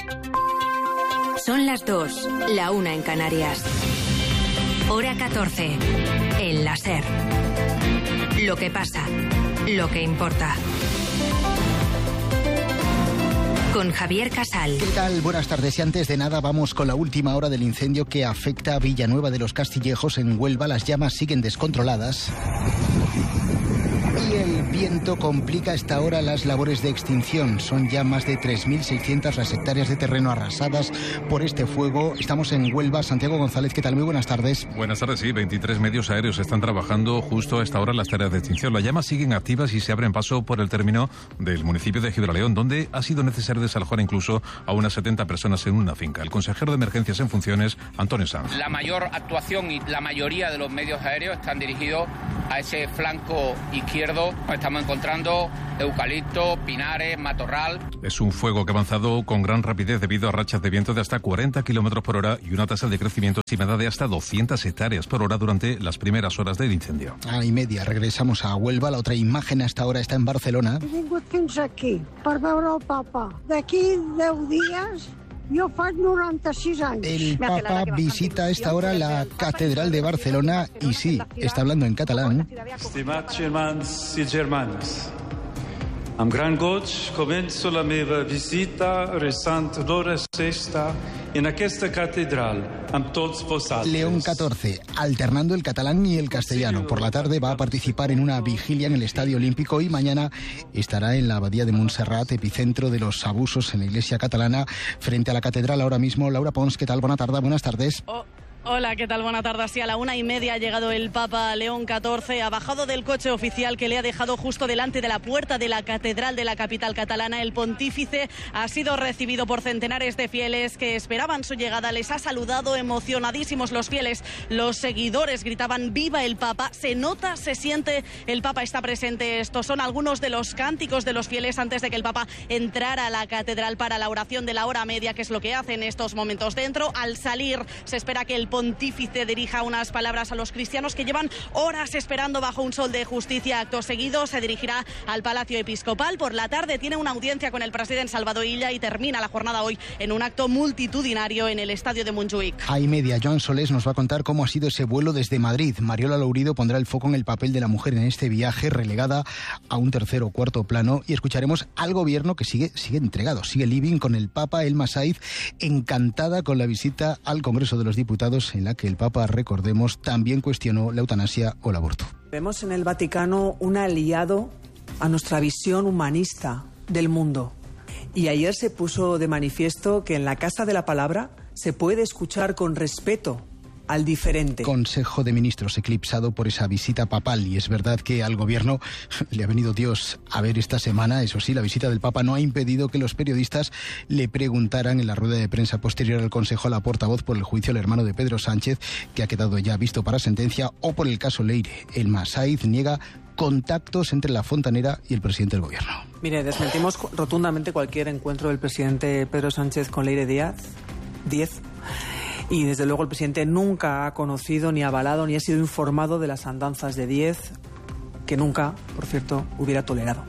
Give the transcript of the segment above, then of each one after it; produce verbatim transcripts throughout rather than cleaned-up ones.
Son las dos, la una en Canarias. Hora catorce, en la SER. Lo que pasa, lo que importa. Con Javier Casal. ¿Qué tal? Buenas tardes. Y antes de nada vamos con la última hora del incendio que afecta a Villanueva de los Castillejos en Huelva. Las llamas siguen descontroladas. Y el viento complica a esta hora las labores de extinción. Son ya más de tres mil seiscientas las hectáreas de terreno arrasadas por este fuego. Estamos en Huelva. Santiago González, ¿qué tal? Muy buenas tardes. Buenas tardes, sí. veintitrés medios aéreos están trabajando justo a esta hora en las tareas de extinción. Las llamas siguen activas y se abren paso por el término del municipio de Gibraleón, donde ha sido necesario desalojar incluso a unas setenta personas en una finca. El consejero de emergencias en funciones, Antonio Sanz. La mayor actuación y la mayoría de los medios aéreos están dirigidos a ese flanco izquierdo. Estamos encontrando eucalipto, pinares, matorral. Es un fuego que ha avanzado con gran rapidez debido a rachas de viento de hasta cuarenta kilómetros por hora y una tasa de crecimiento estimada de hasta doscientas hectáreas por hora durante las primeras horas del incendio. A y media regresamos a Huelva. La otra imagen hasta ahora está en Barcelona. He vingut fins aquí per veure el papa. D'aquí deu dies... Yo faig noranta-sis años. El Papa visita a esta hora la Catedral de Barcelona y sí, está hablando en catalán. Estimats germans i germanes, amb gran goig començo la meva visita resant l'hora sexta en aquesta catedral amb tots vosaltres. León catorce, alternando el catalán y el castellano. Por la tarde va a participar en una vigilia en el Estadio Olímpico y mañana estará en la Abadía de Montserrat, epicentro de los abusos en la Iglesia catalana, frente a la catedral ahora mismo. Laura Pons, ¿qué tal? Buena tarde, buenas tardes. Oh. Hola, ¿qué tal? Buenas tardes. Sí, a la una y media ha llegado el Papa León catorce, ha bajado del coche oficial que le ha dejado justo delante de la puerta de la catedral de la capital catalana. El pontífice ha sido recibido por centenares de fieles que esperaban su llegada. Les ha saludado emocionadísimos los fieles. Los seguidores gritaban ¡Viva el Papa! Se nota, se siente, el Papa está presente. Estos son algunos de los cánticos de los fieles antes de que el Papa entrara a la catedral para la oración de la hora media, que es lo que hace en estos momentos. Dentro, al salir, se espera que el pontífice dirija unas palabras a los cristianos que llevan horas esperando bajo un sol de justicia. Acto seguido se dirigirá al Palacio Episcopal. Por la tarde tiene una audiencia con el presidente Salvador Illa y termina la jornada hoy en un acto multitudinario en el estadio de Montjuïc. A y media, Joan Solés nos va a contar cómo ha sido ese vuelo desde Madrid. Mariola Lourido pondrá el foco en el papel de la mujer en este viaje, relegada a un tercer o cuarto plano, y escucharemos al gobierno que sigue, sigue entregado, sigue living con el Papa. Elma Saiz, encantada con la visita al Congreso de los Diputados, en la que el Papa, recordemos, también cuestionó la eutanasia o el aborto. Vemos en el Vaticano un aliado a nuestra visión humanista del mundo. Y ayer se puso de manifiesto que en la Casa de la Palabra se puede escuchar con respeto al diferente. Consejo de Ministros eclipsado por esa visita papal, y es verdad que al gobierno le ha venido Dios a ver esta semana. Eso sí, la visita del Papa no ha impedido que los periodistas le preguntaran en la rueda de prensa posterior al Consejo a la portavoz por el juicio al hermano de Pedro Sánchez, que ha quedado ya visto para sentencia, o por el caso Leire. Elma Saiz niega contactos entre la fontanera y el presidente del gobierno. Mire, desmentimos rotundamente cualquier encuentro del presidente Pedro Sánchez con Leire Díaz. Díez. Y desde luego el presidente nunca ha conocido, ni avalado, ni ha sido informado de las andanzas de Díez, que nunca, por cierto, hubiera tolerado.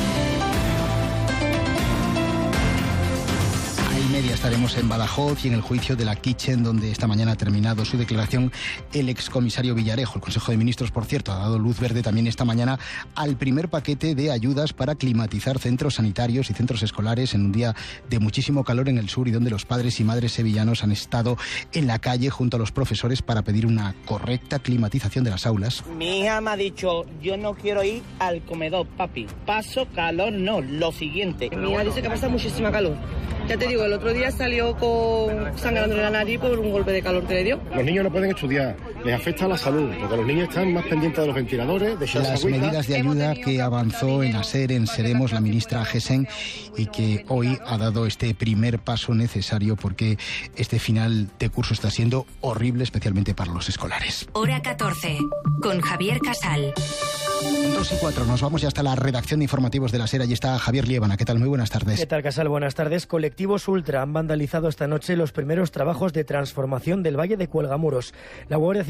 Media estaremos en Badajoz y en el juicio de la Kitchen, donde esta mañana ha terminado su declaración el excomisario Villarejo. El Consejo de Ministros, por cierto, ha dado luz verde también esta mañana al primer paquete de ayudas para climatizar centros sanitarios y centros escolares en un día de muchísimo calor en el sur, y donde los padres y madres sevillanos han estado en la calle junto a los profesores para pedir una correcta climatización de las aulas. Mi hija me ha dicho, yo no quiero ir al comedor, papi. Paso calor, no, lo siguiente. Mi hija dice que pasa muchísima calor. Ya te digo, el otro día salió con sangrando en la nariz por un golpe de calor que le dio. Los niños no pueden estudiar, les afecta a la salud, porque los niños están más pendientes de los ventiladores, de las medidas de ayuda que avanzó en ASER, en Seremos, la ministra Gesen, y que hoy ha dado este primer paso necesario, porque este final de curso está siendo horrible, especialmente para los escolares. Hora catorce, con Javier Casal. Dos y cuatro, nos vamos ya hasta la redacción de informativos de la SER. Allí está Javier Liébana. ¿Qué tal? Muy buenas tardes. ¿Qué tal, Casal? Buenas tardes. Colectivos Ultra han vandalizado esta noche los primeros trabajos de transformación del Valle de Cuelgamuros. La Guardia Civil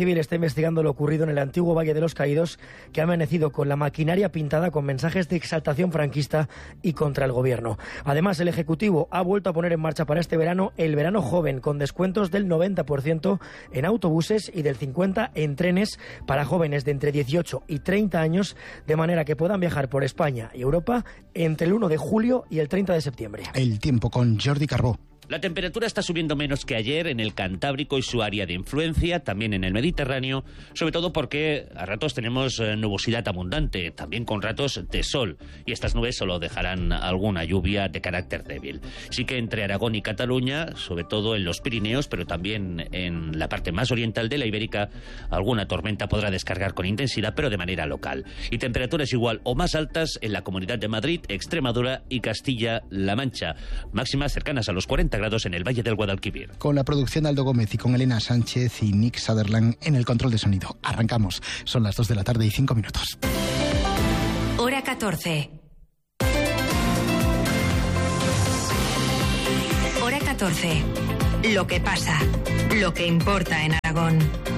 Civil está investigando lo ocurrido en el antiguo Valle de los Caídos, que ha amanecido con la maquinaria pintada con mensajes de exaltación franquista y contra el gobierno. Además, el Ejecutivo ha vuelto a poner en marcha para este verano el verano joven, con descuentos del noventa por ciento en autobuses y del cincuenta por ciento en trenes para jóvenes de entre dieciocho y treinta años, de manera que puedan viajar por España y Europa entre el uno de julio y el treinta de septiembre. El tiempo con Jordi Carbó. La temperatura está subiendo menos que ayer en el Cantábrico y su área de influencia, también en el Mediterráneo, sobre todo porque a ratos tenemos eh, nubosidad abundante, también con ratos de sol, y estas nubes solo dejarán alguna lluvia de carácter débil. Sí que entre Aragón y Cataluña, sobre todo en los Pirineos, pero también en la parte más oriental de la Ibérica, alguna tormenta podrá descargar con intensidad, pero de manera local. Y temperaturas igual o más altas en la Comunidad de Madrid, Extremadura y Castilla-La Mancha, máximas cercanas a los cuarenta grados en el Valle del Guadalquivir. Con la producción de Aldo Gómez y con Elena Sánchez y Nick Sutherland en el control de sonido. Arrancamos. Son las dos de la tarde y cinco minutos. Hora catorce. Hora catorce. Lo que pasa. Lo que importa en Aragón.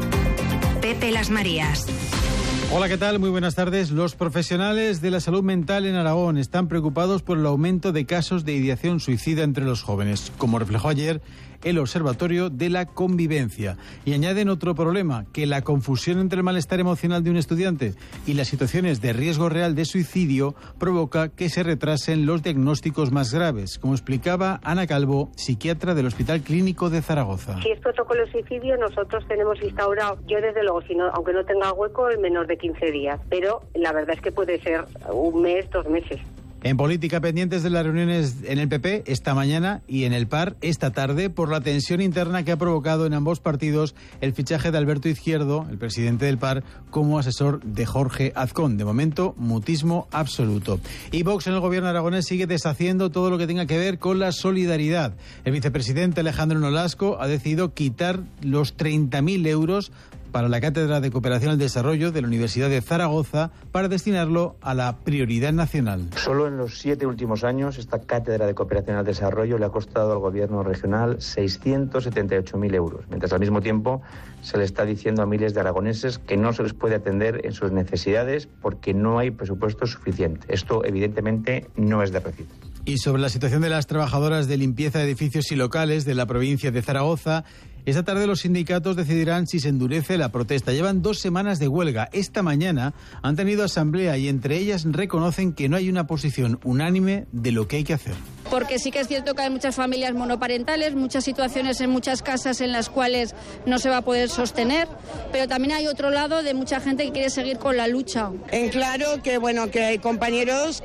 Pepe Las Marías. Hola, ¿qué tal? Muy buenas tardes. Los profesionales de la salud mental en Aragón están preocupados por el aumento de casos de ideación suicida entre los jóvenes, como reflejó ayer el Observatorio de la Convivencia. Y añaden otro problema, que la confusión entre el malestar emocional de un estudiante y las situaciones de riesgo real de suicidio provoca que se retrasen los diagnósticos más graves, como explicaba Ana Calvo, psiquiatra del Hospital Clínico de Zaragoza. Si es protocolo de suicidio, nosotros tenemos instaurado, yo desde luego, si no, aunque no tenga hueco, en menos de quince días, pero la verdad es que puede ser un mes, dos meses. En política, pendientes de las reuniones en el P P esta mañana y en el P A R esta tarde por la tensión interna que ha provocado en ambos partidos el fichaje de Alberto Izquierdo, el presidente del P A R, como asesor de Jorge Azcón. De momento, mutismo absoluto. Y Vox en el gobierno aragonés sigue deshaciendo todo lo que tenga que ver con la solidaridad. El vicepresidente Alejandro Nolasco ha decidido quitar los treinta mil euros para la Cátedra de Cooperación al Desarrollo de la Universidad de Zaragoza para destinarlo a la prioridad nacional. Solo en los siete últimos años esta Cátedra de Cooperación al Desarrollo le ha costado al Gobierno regional seiscientos setenta y ocho mil euros, mientras al mismo tiempo se le está diciendo a miles de aragoneses que no se les puede atender en sus necesidades porque no hay presupuesto suficiente. Esto evidentemente no es de recibo. Y sobre la situación de las trabajadoras de limpieza de edificios y locales de la provincia de Zaragoza, esta tarde los sindicatos decidirán si se endurece la protesta. Llevan dos semanas de huelga. Esta mañana han tenido asamblea y entre ellas reconocen que no hay una posición unánime de lo que hay que hacer. Porque sí que es cierto que hay muchas familias monoparentales, muchas situaciones en muchas casas en las cuales no se va a poder sostener, pero también hay otro lado de mucha gente que quiere seguir con la lucha. En claro que bueno que hay compañeros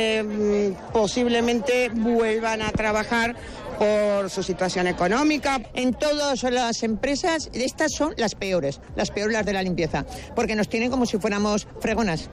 que mmm, posiblemente vuelvan a trabajar por su situación económica. En todas las empresas, estas son las peores, las peores las de la limpieza, porque nos tienen como si fuéramos fregonas.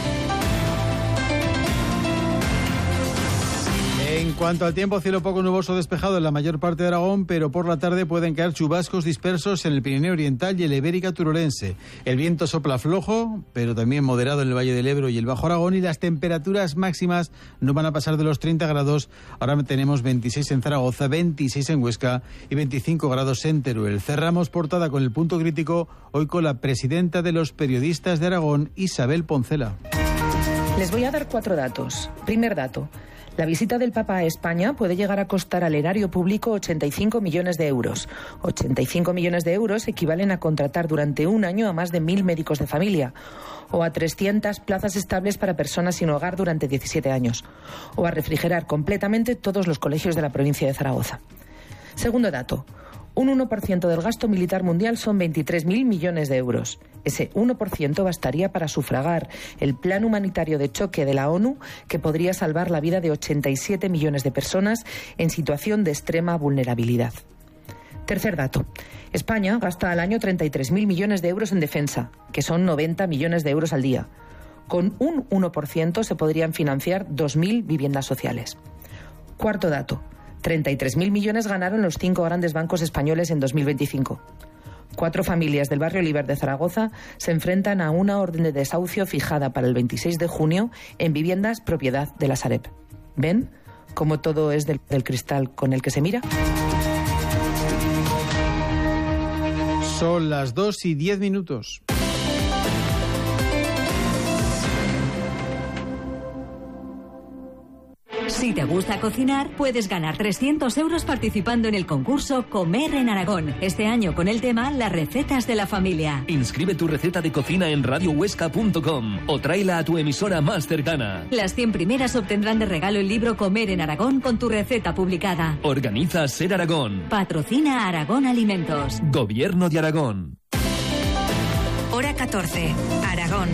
En cuanto al tiempo, cielo poco nuboso despejado en la mayor parte de Aragón, pero por la tarde pueden caer chubascos dispersos en el Pirineo Oriental y el Ibérica Turolense. El viento sopla flojo, pero también moderado en el Valle del Ebro y el Bajo Aragón, y las temperaturas máximas no van a pasar de los treinta grados. Ahora tenemos veintiséis en Zaragoza, veintiséis en Huesca y veinticinco grados en Teruel. Cerramos portada con el punto crítico, hoy con la presidenta de los periodistas de Aragón, Isabel Poncela. Les voy a dar cuatro datos. Primer dato. La visita del Papa a España puede llegar a costar al erario público ochenta y cinco millones de euros. ochenta y cinco millones de euros equivalen a contratar durante un año a más de mil médicos de familia, o a trescientas plazas estables para personas sin hogar durante diecisiete años, o a refrigerar completamente todos los colegios de la provincia de Zaragoza. Segundo dato. Un uno por ciento del gasto militar mundial son veintitrés mil millones de euros. Ese uno por ciento bastaría para sufragar el plan humanitario de choque de la ONU, que podría salvar la vida de ochenta y siete millones de personas en situación de extrema vulnerabilidad. Tercer dato. España gasta al año treinta y tres mil millones de euros en defensa, que son noventa millones de euros al día. Con un uno por ciento se podrían financiar dos mil viviendas sociales. Cuarto dato. treinta y tres mil millones ganaron los cinco grandes bancos españoles en dos mil veinticinco. Cuatro familias del barrio Oliver de Zaragoza se enfrentan a una orden de desahucio fijada para el veintiséis de junio en viviendas propiedad de la Sareb. ¿Ven cómo todo es del, del cristal con el que se mira? Son las dos y diez minutos. Si te gusta cocinar, puedes ganar trescientos euros participando en el concurso Comer en Aragón. Este año con el tema Las recetas de la familia. Inscribe tu receta de cocina en radio huesca punto com o tráela a tu emisora más cercana. Las cien primeras obtendrán de regalo el libro Comer en Aragón con tu receta publicada. Organiza Ser Aragón. Patrocina Aragón Alimentos. Gobierno de Aragón. Hora catorce. Aragón.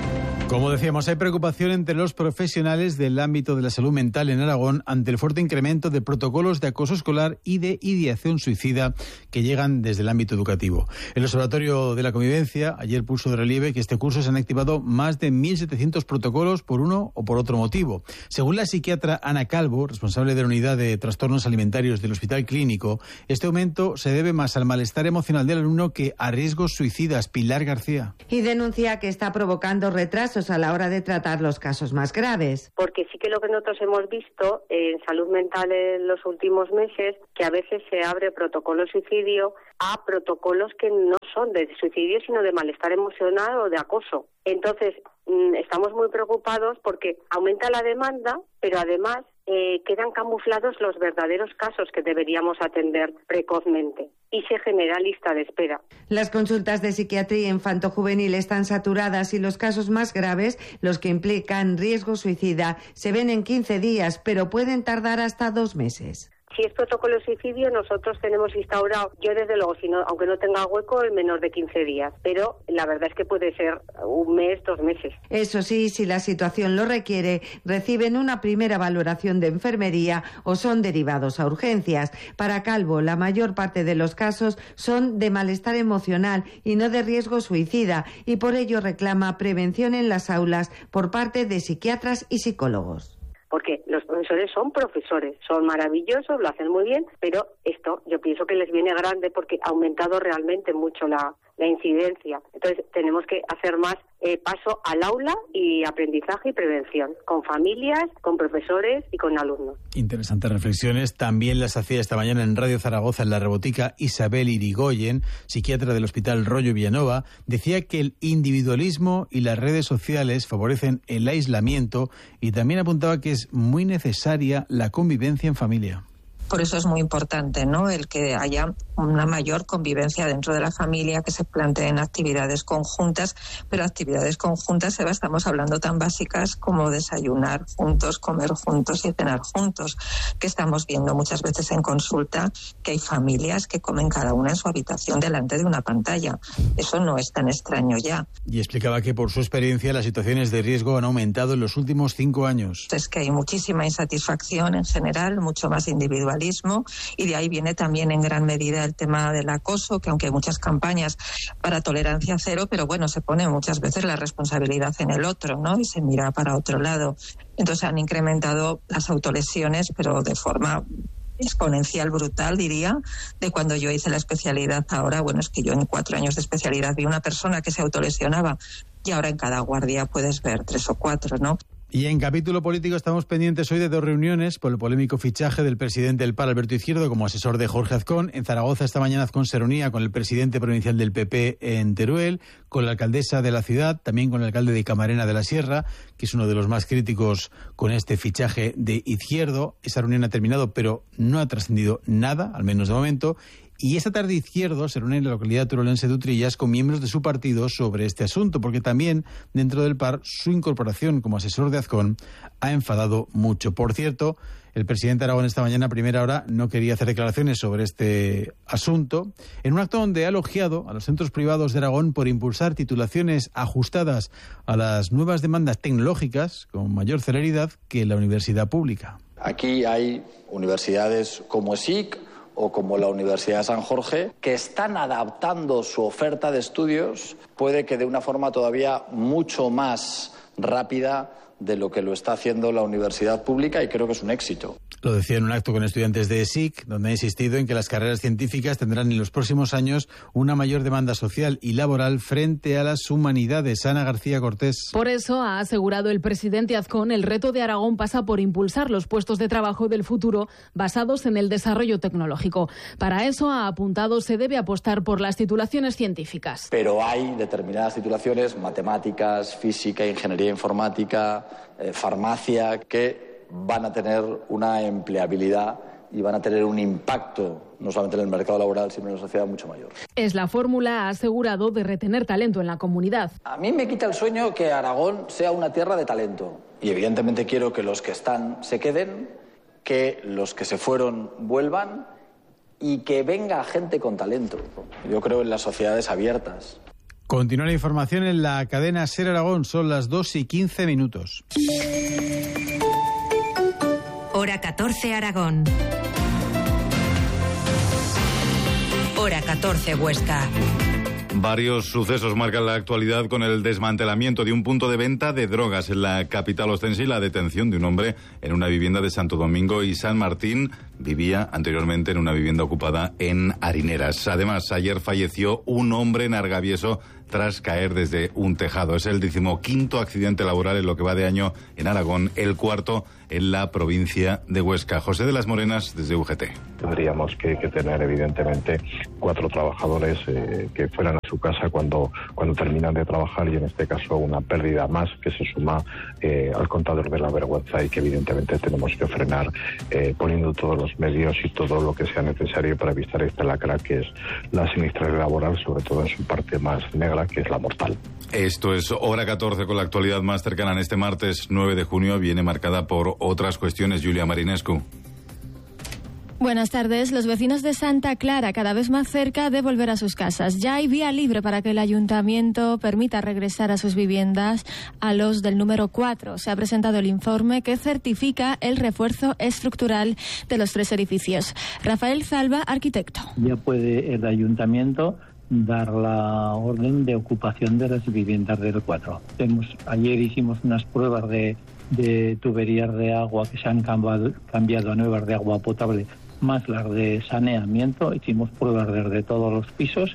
Como decíamos, hay preocupación entre los profesionales del ámbito de la salud mental en Aragón ante el fuerte incremento de protocolos de acoso escolar y de ideación suicida que llegan desde el ámbito educativo. El Observatorio de la Convivencia ayer puso de relieve que este curso se han activado más de mil setecientos protocolos por uno o por otro motivo. Según la psiquiatra Ana Calvo, responsable de la unidad de trastornos alimentarios del Hospital Clínico, este aumento se debe más al malestar emocional del alumno que a riesgos suicidas. Pilar García. Y denuncia que está provocando retrasos a la hora de tratar los casos más graves. Porque sí que lo que nosotros hemos visto en salud mental en los últimos meses, que a veces se abre protocolo suicidio a protocolos que no son de suicidio, sino de malestar emocional o de acoso. Entonces, estamos muy preocupados porque aumenta la demanda, pero además eh, quedan camuflados los verdaderos casos que deberíamos atender precozmente y se genera lista de espera. Las consultas de psiquiatría infanto-juvenil están saturadas y los casos más graves, los que implican riesgo suicida, se ven en quince días, pero pueden tardar hasta dos meses. Si es protocolo de suicidio, nosotros tenemos instaurado, yo desde luego, si no, aunque no tenga hueco, en menos de quince días. Pero la verdad es que puede ser un mes, dos meses. Eso sí, si la situación lo requiere, reciben una primera valoración de enfermería o son derivados a urgencias. Para Calvo, la mayor parte de los casos son de malestar emocional y no de riesgo suicida, y por ello reclama prevención en las aulas por parte de psiquiatras y psicólogos. Porque los profesores son profesores, son maravillosos, lo hacen muy bien, pero esto yo pienso que les viene grande porque ha aumentado realmente mucho la, la incidencia. Entonces tenemos que hacer más eh, paso al aula y aprendizaje y prevención, con familias, con profesores y con alumnos. Interesantes reflexiones. También las hacía esta mañana en Radio Zaragoza, en La Rebotica, Isabel Irigoyen, psiquiatra del Hospital Rollo Villanova. Decía que el individualismo y las redes sociales favorecen el aislamiento y también apuntaba que es muy necesaria la convivencia en familia. Por eso es muy importante, ¿no?, el que haya una mayor convivencia dentro de la familia, que se planteen actividades conjuntas, pero actividades conjuntas, Eva, estamos hablando tan básicas como desayunar juntos, comer juntos y cenar juntos, que estamos viendo muchas veces en consulta que hay familias que comen cada una en su habitación delante de una pantalla. Eso no es tan extraño ya. Y explicaba que por su experiencia las situaciones de riesgo han aumentado en los últimos cinco años. Es que hay muchísima insatisfacción en general, mucho más individual, y de ahí viene también en gran medida el tema del acoso, que aunque hay muchas campañas para tolerancia cero, pero bueno, se pone muchas veces la responsabilidad en el otro, ¿no?, y se mira para otro lado. Entonces han incrementado las autolesiones, pero de forma exponencial, brutal, diría, de cuando yo hice la especialidad. Ahora, bueno, es que yo en cuatro años de especialidad vi una persona que se autolesionaba y ahora en cada guardia puedes ver tres o cuatro, ¿no? Y en capítulo político estamos pendientes hoy de dos reuniones por el polémico fichaje del presidente del P A R, Alberto Izquierdo, como asesor de Jorge Azcón. En Zaragoza esta mañana Azcón se reunía con el presidente provincial del P P en Teruel, con la alcaldesa de la ciudad, también con el alcalde de Camarena de la Sierra, que es uno de los más críticos con este fichaje de Izquierdo. Esa reunión ha terminado, pero no ha trascendido nada, al menos de momento. Y esta tarde Izquierdo se reúne en la localidad turolense de Utrillas con miembros de su partido sobre este asunto, porque también dentro del P A R su incorporación como asesor de Azcón ha enfadado mucho. Por cierto, el presidente Aragón esta mañana a primera hora no quería hacer declaraciones sobre este asunto, en un acto donde ha elogiado a los centros privados de Aragón por impulsar titulaciones ajustadas a las nuevas demandas tecnológicas con mayor celeridad que la universidad pública. Aquí hay universidades como ESIC o como la Universidad de San Jorge, que están adaptando su oferta de estudios, puede que de una forma todavía mucho más rápida de lo que lo está haciendo la universidad pública y creo que es un éxito. Lo decía en un acto con estudiantes de E S I C, donde ha insistido en que las carreras científicas tendrán en los próximos años una mayor demanda social y laboral frente a las humanidades. Ana García Cortés. Por eso, ha asegurado el presidente Azcón, el reto de Aragón pasa por impulsar los puestos de trabajo del futuro basados en el desarrollo tecnológico. Para eso, ha apuntado, se debe apostar por las titulaciones científicas. Pero hay determinadas titulaciones, matemáticas, física, ingeniería informática, eh, farmacia, que van a tener una empleabilidad y van a tener un impacto no solamente en el mercado laboral, sino en la sociedad mucho mayor. Es la fórmula, ha asegurado, de retener talento en la comunidad. A mí me quita el sueño que Aragón sea una tierra de talento. Y evidentemente quiero que los que están se queden, que los que se fueron vuelvan y que venga gente con talento. Yo creo en las sociedades abiertas. Continúa la información en la cadena SER Aragón. Son las dos y quince minutos. Hora catorce Aragón. Hora catorce Huesca. Varios sucesos marcan la actualidad con el desmantelamiento de un punto de venta de drogas en la capital ostense y la detención de un hombre en una vivienda de Santo Domingo y San Martín. Vivía anteriormente en una vivienda ocupada en Harineras. Además, ayer falleció un hombre en Argavieso tras caer desde un tejado. Es el decimoquinto accidente laboral en lo que va de año en Aragón, el cuarto en la provincia de Huesca. José de las Morenas, desde U G T. Tendríamos que, que tener, evidentemente, cuatro trabajadores eh, que fueran a su casa cuando, cuando terminan de trabajar, y en este caso una pérdida más que se suma eh, al contador de la vergüenza y que evidentemente tenemos que frenar eh, poniendo todos los medios y todo lo que sea necesario para evitar esta lacra que es la siniestralidad laboral, sobre todo en su parte más negra, que es la mortal. Esto es Hora catorce, con la actualidad más cercana en este martes nueve de junio. Viene marcada por otras cuestiones. Julia Marinescu. Buenas tardes. Los vecinos de Santa Clara cada vez más cerca de volver a sus casas. Ya hay vía libre para que el ayuntamiento permita regresar a sus viviendas a los del número cuatro. Se ha presentado el informe que certifica el refuerzo estructural de los tres edificios. Rafael Zalba, arquitecto. Ya puede el ayuntamiento dar la orden de ocupación de las viviendas del cuatro. Hemos, ayer hicimos unas pruebas de, de tuberías de agua que se han cambiado, cambiado a nuevas de agua potable, más las de saneamiento. Hicimos pruebas desde todos los pisos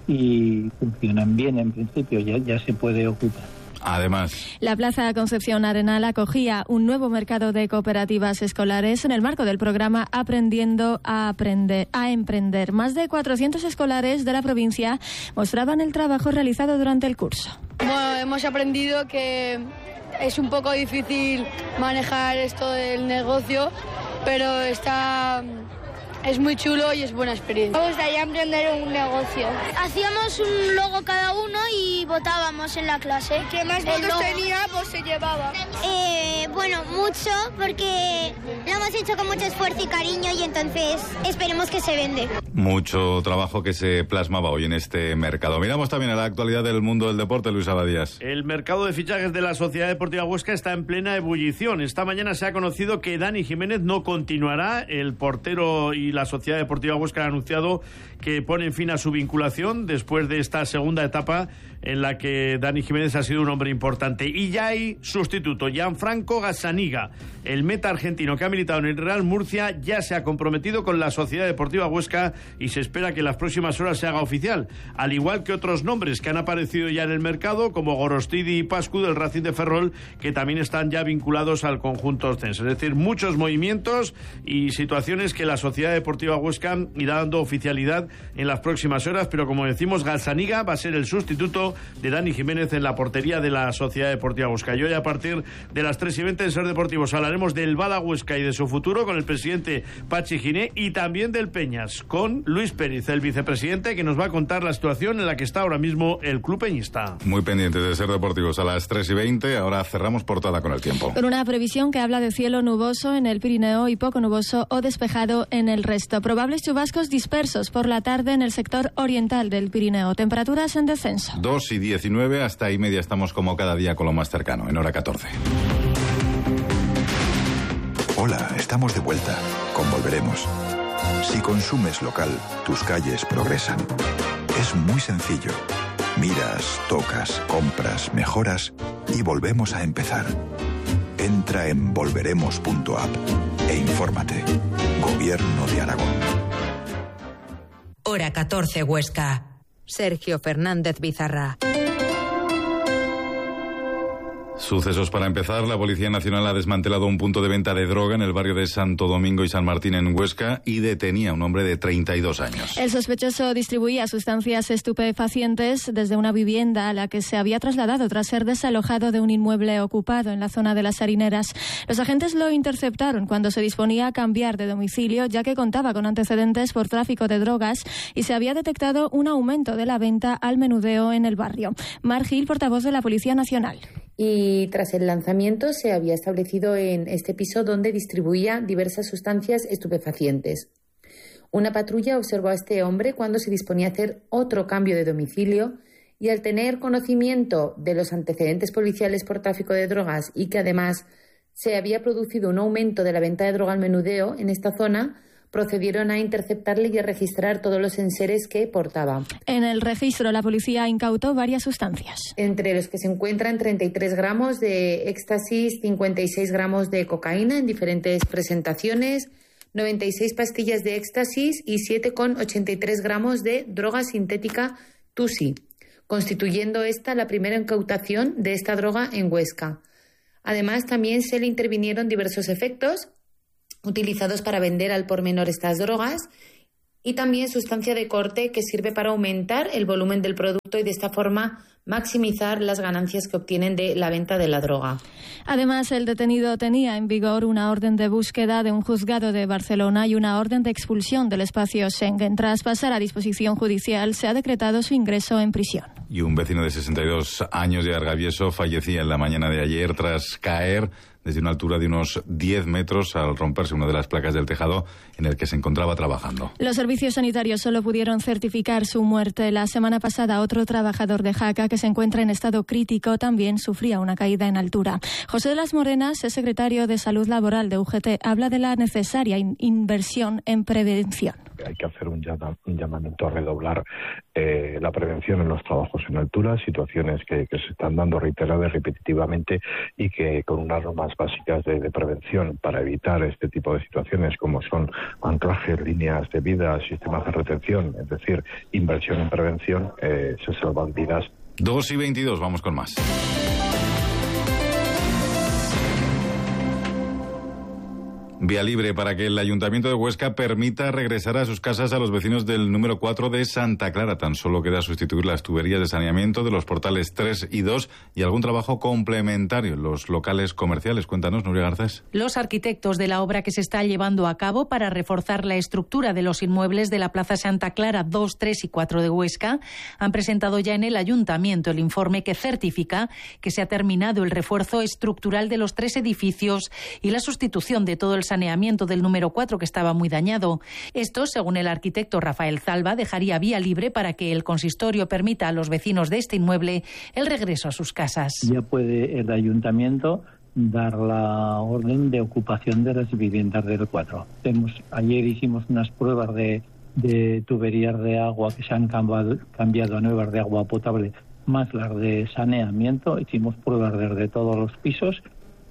y funcionan bien en principio, ya, ya se puede ocupar. Además, la Plaza Concepción Arenal acogía un nuevo mercado de cooperativas escolares en el marco del programa Aprendiendo a Aprender, a Emprender. Más de cuatrocientos escolares de la provincia mostraban el trabajo realizado durante el curso. Bueno, hemos aprendido que es un poco difícil manejar esto del negocio, pero está... es muy chulo y es buena experiencia. Me gustaría emprender un negocio. Hacíamos un logo cada uno y votábamos en la clase. ¿Qué más votos tenía, pues se llevaba? Eh, bueno, mucho, porque lo hemos hecho con mucho esfuerzo y cariño y entonces esperemos que se vende. Mucho trabajo que se plasmaba hoy en este mercado. Miramos también a la actualidad del mundo del deporte, Luis Abadías. El mercado de fichajes de la Sociedad Deportiva Huesca está en plena ebullición. Esta mañana se ha conocido que Dani Jiménez no continuará. El portero y la Sociedad Deportiva Huesca ha anunciado que ponen fin a su vinculación después de esta segunda etapa en la que Dani Jiménez ha sido un hombre importante. Y ya hay sustituto, Gianfranco Gazzaniga, el meta argentino que ha militado en el Real Murcia, ya se ha comprometido con la Sociedad Deportiva Huesca y se espera que en las próximas horas se haga oficial, al igual que otros nombres que han aparecido ya en el mercado, como Gorostidi y Pascu del Racing de Ferrol, que también están ya vinculados al conjunto ostense. Es decir, muchos movimientos y situaciones que la Sociedad Deportiva Huesca irá dando oficialidad en las próximas horas, pero como decimos, Gazzaniga va a ser el sustituto de Dani Jiménez en la portería de la Sociedad Deportiva Huesca. Y hoy, a partir de las tres y veinte de Ser Deportivos, hablaremos del Bala Huesca y de su futuro con el presidente Pachi Giné, y también del Peñas con Luis Pérez, el vicepresidente, que nos va a contar la situación en la que está ahora mismo el club peñista. Muy pendientes de Ser Deportivos a las tres y veinte. Ahora cerramos portada con el tiempo. Con una previsión que habla de cielo nuboso en el Pirineo y poco nuboso o despejado en el resto. Probables chubascos dispersos por la tarde en el sector oriental del Pirineo. Temperaturas en descenso. dos y diecinueve, hasta ahí media estamos como cada día con lo más cercano, en Hora catorce. Hola, estamos de vuelta. Convolveremos. Si consumes local, tus calles progresan. Es muy sencillo. Miras, tocas, compras, mejoras y volvemos a empezar. Entra en volveremos punto app e infórmate. Gobierno de Aragón. Hora catorce, Huesca. Sergio Fernández Bizarra. Sucesos para empezar. La Policía Nacional ha desmantelado un punto de venta de droga en el barrio de Santo Domingo y San Martín en Huesca y detenía a un hombre de treinta y dos años. El sospechoso distribuía sustancias estupefacientes desde una vivienda a la que se había trasladado tras ser desalojado de un inmueble ocupado en la zona de las Harineras. Los agentes lo interceptaron cuando se disponía a cambiar de domicilio, ya que contaba con antecedentes por tráfico de drogas y se había detectado un aumento de la venta al menudeo en el barrio. Mar Gil, portavoz de la Policía Nacional. Y tras el lanzamiento se había establecido en este piso donde distribuía diversas sustancias estupefacientes. Una patrulla observó a este hombre cuando se disponía a hacer otro cambio de domicilio y al tener conocimiento de los antecedentes policiales por tráfico de drogas y que además se había producido un aumento de la venta de droga al menudeo en esta zona, procedieron a interceptarle y a registrar todos los enseres que portaba. En el registro, la policía incautó varias sustancias, entre los que se encuentran treinta y tres gramos de éxtasis, cincuenta y seis gramos de cocaína en diferentes presentaciones, noventa y seis pastillas de éxtasis y siete coma ochenta y tres gramos de droga sintética Tusi, constituyendo esta la primera incautación de esta droga en Huesca. Además, también se le intervinieron diversos efectos utilizados para vender al por menor estas drogas y también sustancia de corte que sirve para aumentar el volumen del producto y de esta forma maximizar las ganancias que obtienen de la venta de la droga. Además, el detenido tenía en vigor una orden de búsqueda de un juzgado de Barcelona y una orden de expulsión del espacio Schengen. Tras pasar a disposición judicial, se ha decretado su ingreso en prisión. Y un vecino de sesenta y dos años de Argavieso fallecía en la mañana de ayer tras caer desde una altura de unos diez metros al romperse una de las placas del tejado en el que se encontraba trabajando. Los servicios sanitarios solo pudieron certificar su muerte. La semana pasada, otro trabajador de Jaca, que se encuentra en estado crítico, también sufría una caída en altura. José de las Morenas, es secretario de Salud Laboral de U G T, habla de la necesaria in- inversión en prevención. Hay que hacer un, llama, un llamamiento a redoblar eh, la prevención en los trabajos en altura, situaciones que, que se están dando reiteradas y repetitivamente y que con unas normas básicas de, de prevención para evitar este tipo de situaciones como son anclajes, líneas de vida, sistemas de retención, es decir, inversión en prevención, eh, se salvan vidas. dos y veintidós, vamos con más. Vía libre para que el Ayuntamiento de Huesca permita regresar a sus casas a los vecinos del número cuatro de Santa Clara. Tan solo queda sustituir las tuberías de saneamiento de los portales tres y dos y algún trabajo complementario en los locales comerciales. Cuéntanos, Nuria Garcés. Los arquitectos de la obra que se está llevando a cabo para reforzar la estructura de los inmuebles de la Plaza Santa Clara dos, tres y cuatro de Huesca han presentado ya en el Ayuntamiento el informe que certifica que se ha terminado el refuerzo estructural de los tres edificios y la sustitución de todo el saneamiento del número cuatro, que estaba muy dañado. Esto, según el arquitecto Rafael Zalba, dejaría vía libre para que el consistorio permita a los vecinos de este inmueble el regreso a sus casas. Ya puede el ayuntamiento dar la orden de ocupación de las viviendas del cuatro. Hemos, ayer hicimos unas pruebas de, de tuberías de agua que se han cambiado, cambiado a nuevas de agua potable, más las de saneamiento. Hicimos pruebas desde todos los pisos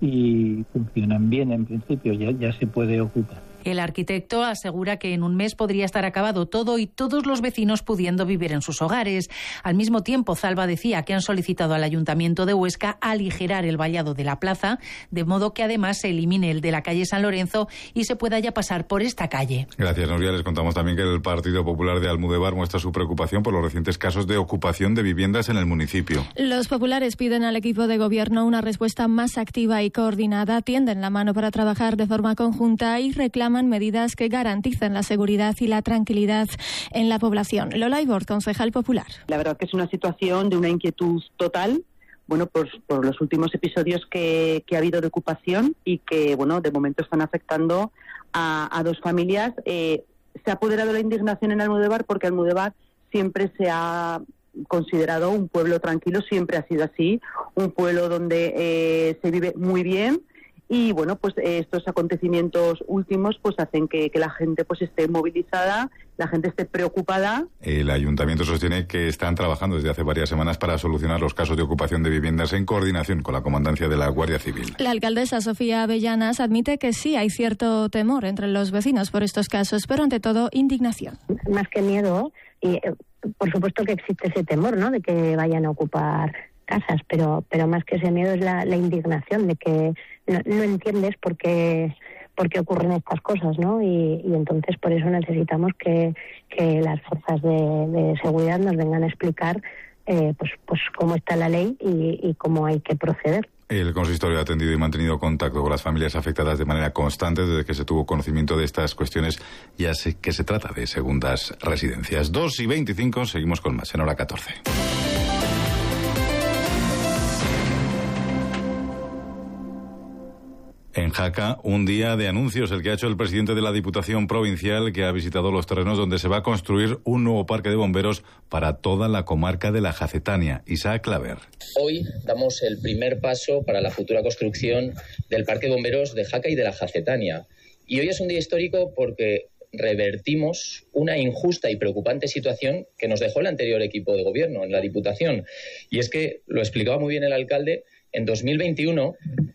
y funcionan bien en principio, ya, ya se puede ocupar. El arquitecto asegura que en un mes podría estar acabado todo y todos los vecinos pudiendo vivir en sus hogares. Al mismo tiempo, Zalba decía que han solicitado al Ayuntamiento de Huesca aligerar el vallado de la plaza, de modo que además se elimine el de la calle San Lorenzo y se pueda ya pasar por esta calle. Gracias, Nuria. Les contamos también que el Partido Popular de Almudebar muestra su preocupación por los recientes casos de ocupación de viviendas en el municipio. Los populares piden al equipo de gobierno una respuesta más activa y coordinada, tienden la mano para trabajar de forma conjunta y reclaman medidas que garanticen la seguridad y la tranquilidad en la población. Lola Ibor, concejal popular. La verdad que es una situación de una inquietud total, bueno, por, por los últimos episodios que, que ha habido de ocupación y que, bueno, de momento están afectando a, a dos familias. Eh, se ha apoderado la indignación en Almudebar porque Almudebar siempre se ha considerado un pueblo tranquilo, siempre ha sido así, un pueblo donde eh, se vive muy bien. y bueno, pues eh, estos acontecimientos últimos pues hacen que, que la gente pues esté movilizada, la gente esté preocupada. El ayuntamiento sostiene que están trabajando desde hace varias semanas para solucionar los casos de ocupación de viviendas en coordinación con la comandancia de la Guardia Civil. La alcaldesa Sofía Avellanas admite que sí hay cierto temor entre los vecinos por estos casos, pero ante todo indignación. Más que miedo, y eh, por supuesto que existe ese temor, ¿no?, de que vayan a ocupar casas, pero pero más que ese miedo es la, la indignación de que no, no entiendes por qué por qué ocurren estas cosas, ¿no? Y, y entonces por eso necesitamos que, que las fuerzas de, de seguridad nos vengan a explicar eh, pues pues cómo está la ley y, y cómo hay que proceder. El consistorio ha atendido y mantenido contacto con las familias afectadas de manera constante desde que se tuvo conocimiento de estas cuestiones, ya sé que se trata de segundas residencias. dos y veinticinco, seguimos con más en hora catorce. En Jaca, un día de anuncios, el que ha hecho el presidente de la Diputación Provincial, que ha visitado los terrenos donde se va a construir un nuevo parque de bomberos para toda la comarca de la Jacetania. Isaac Claver. Hoy damos el primer paso para la futura construcción del parque de bomberos de Jaca y de la Jacetania. Y hoy es un día histórico porque revertimos una injusta y preocupante situación que nos dejó el anterior equipo de gobierno en la Diputación. Y es que, lo explicaba muy bien el alcalde, en dos mil veintiuno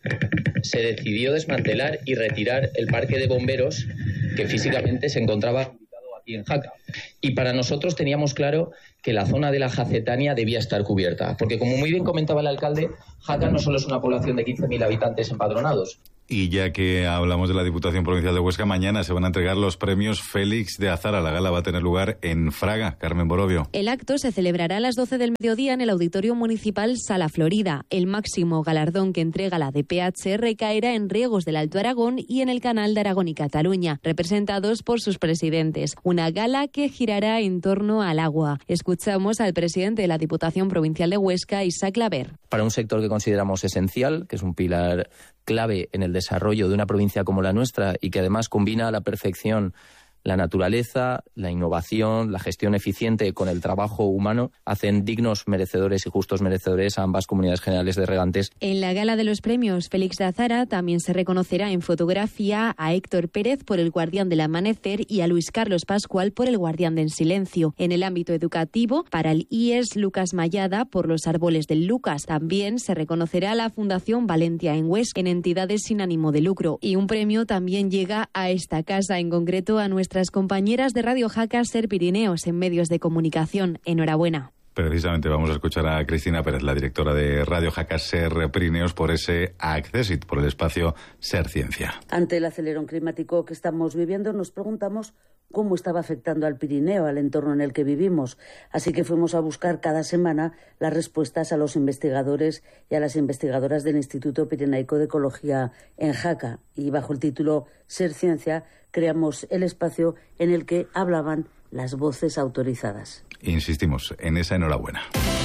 se decidió desmantelar y retirar el parque de bomberos que físicamente se encontraba ubicado aquí en Jaca. Y para nosotros teníamos claro que la zona de la Jacetania debía estar cubierta, porque como muy bien comentaba el alcalde, Jaca no solo es una población de quince mil habitantes empadronados. Y ya que hablamos de la Diputación Provincial de Huesca, mañana se van a entregar los premios Félix de Azara. La gala va a tener lugar en Fraga. Carmen Borovio. El acto se celebrará a las doce del mediodía en el Auditorio Municipal Sala Florida. El máximo galardón que entrega la D P H recaerá en Riegos del Alto Aragón y en el Canal de Aragón y Cataluña, representados por sus presidentes. Una gala que girará en torno al agua. Escuchamos al presidente de la Diputación Provincial de Huesca, Isaac Claver. Para un sector que consideramos esencial, que es un pilar clave en el desarrollo de una provincia como la nuestra y que además combina a la perfección la naturaleza, la innovación, la gestión eficiente con el trabajo humano, hacen dignos merecedores y justos merecedores a ambas comunidades generales de regantes. En la gala de los premios Félix de Azara también se reconocerá en fotografía a Héctor Pérez por El Guardián del Amanecer y a Luis Carlos Pascual por El Guardián del Silencio. En el ámbito educativo, para el I E S Lucas Mayada por Los Árboles del Lucas. También se reconocerá a la Fundación Valentia en Huesca en entidades sin ánimo de lucro. Y un premio también llega a esta casa, en concreto a nuestra compañeras de Radio Jaca Ser Pirineos en medios de comunicación. Enhorabuena. Precisamente vamos a escuchar a Cristina Pérez, la directora de Radio Jaca Ser Pirineos, por ese Accesit, por el espacio Ser Ciencia. Ante el acelerón climático que estamos viviendo, nos preguntamos cómo estaba afectando al Pirineo, al entorno en el que vivimos. Así que fuimos a buscar cada semana las respuestas a los investigadores y a las investigadoras del Instituto Pirenaico de Ecología en Jaca. Y bajo el título Ser Ciencia, creamos el espacio en el que hablaban las voces autorizadas. Insistimos en esa enhorabuena.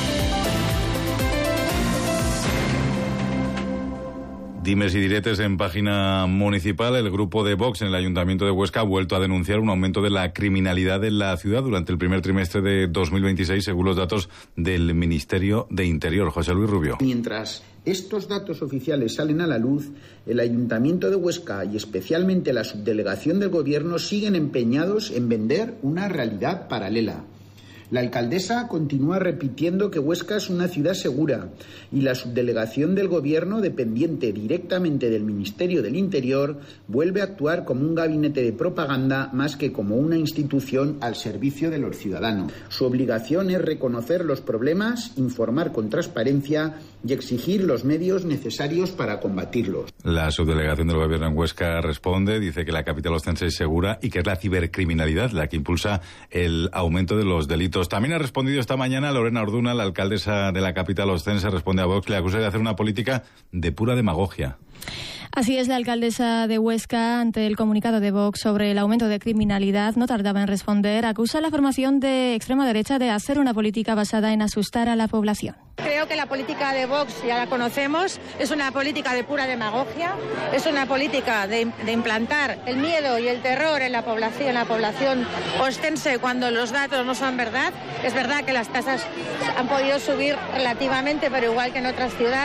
Dimes y diretes en página municipal. El grupo de Vox en el Ayuntamiento de Huesca ha vuelto a denunciar un aumento de la criminalidad en la ciudad durante el primer trimestre de dos mil veintiséis, según los datos del Ministerio de Interior. José Luis Rubio. Mientras estos datos oficiales salen a la luz, el Ayuntamiento de Huesca y especialmente la subdelegación del Gobierno siguen empeñados en vender una realidad paralela. La alcaldesa continúa repitiendo que Huesca es una ciudad segura y la subdelegación del Gobierno, dependiente directamente del Ministerio del Interior, vuelve a actuar como un gabinete de propaganda más que como una institución al servicio de los ciudadanos. Su obligación es reconocer los problemas, informar con transparencia y exigir los medios necesarios para combatirlos. La subdelegación del Gobierno en Huesca responde, dice que la capital ostense es segura y que es la cibercriminalidad la que impulsa el aumento de los delitos. También ha respondido esta mañana Lorena Orduna, la alcaldesa de la capital ostense, responde a Vox, le acusa de hacer una política de pura demagogia. Así es, la alcaldesa de Huesca, ante el comunicado de Vox sobre el aumento de criminalidad, no tardaba en responder. Acusa a la formación de extrema derecha de hacer una política basada en asustar a la población. Creo que la política de Vox, ya la conocemos, es una política de pura demagogia, es una política de, de implantar el miedo y el terror en la población, en la población ostense cuando los datos no son verdad. Es verdad que las tasas han podido subir relativamente, pero igual que en otras ciudades.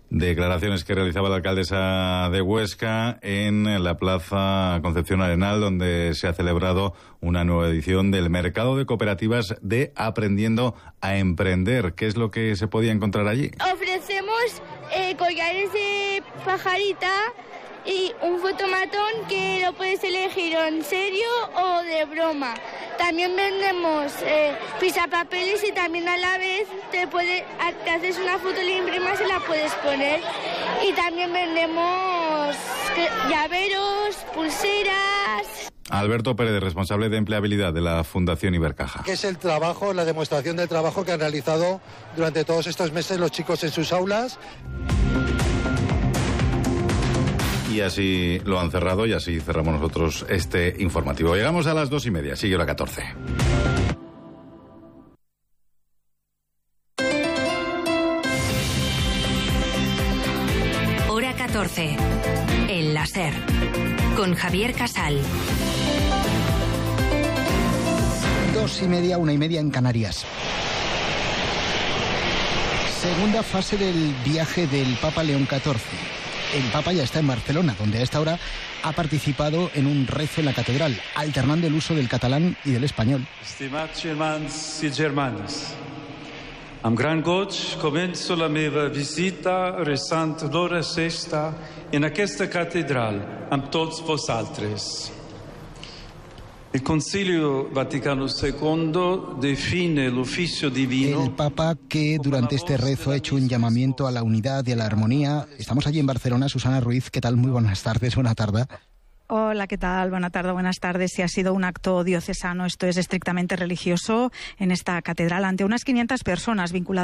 Declaraciones que realizaba la alcaldesa de Huesca en la Plaza Concepción Arenal, donde se ha celebrado una nueva edición del Mercado de Cooperativas de Aprendiendo a Emprender. ¿Qué es lo que se podía encontrar allí? Ofrecemos eh, collares de pajarita y un fotomatón que lo puedes elegir o en serio o de broma. También vendemos eh, pisapapeles y también a la vez te, puede, te haces una foto, la imprimas y la puedes poner. Y también vendemos llaveros, pulseras. Alberto Pérez, responsable de empleabilidad de la Fundación Ibercaja. Que es el trabajo, la demostración del trabajo que han realizado durante todos estos meses los chicos en sus aulas. Y así lo han cerrado y así cerramos nosotros este informativo. Llegamos a las dos y media, sigue hora catorce. Hora catorce, en la SER, con Javier Casal. Dos y media, una y media en Canarias. Segunda fase del viaje del Papa León catorce. El Papa ya está en Barcelona, donde a esta hora ha participado en un rezo en la catedral, alternando el uso del catalán y del español. Estimats germans i germanes, amb gran goig començo la meva visita resant l'hora sexta en aquesta catedral amb tots vosaltres. El Concilio Vaticano segundo define el oficio divino. El Papa, que durante este rezo ha hecho un llamamiento a la unidad y a la armonía. Estamos allí en Barcelona. Susana Ruiz, ¿qué tal? Muy buenas tardes, buena tarde. Hola, ¿qué tal? Buenas tardes, buenas tardes. Si ha sido un acto diocesano, esto es estrictamente religioso en esta catedral ante unas quinientas personas vinculadas